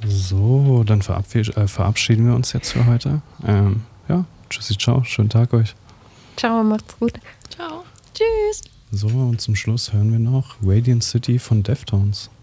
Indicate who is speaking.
Speaker 1: So, dann verabschieden wir uns jetzt für heute. Ja, tschüssi, ciao, schönen Tag euch.
Speaker 2: Ciao, macht's gut.
Speaker 3: Ciao. Tschüss.
Speaker 1: So, und zum Schluss hören wir noch Radiant City von Deftones.